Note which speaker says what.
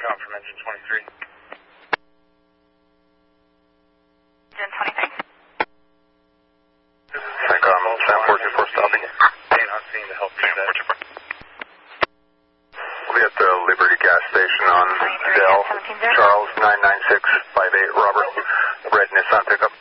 Speaker 1: out from engine 23.
Speaker 2: Engine 23.
Speaker 1: This is
Speaker 3: Sam 424 stopping.
Speaker 1: Dan Hussey to help you set.
Speaker 3: We'll be at the Liberty gas station on Dell, Charles 99658 Robert, red Nissan pickup.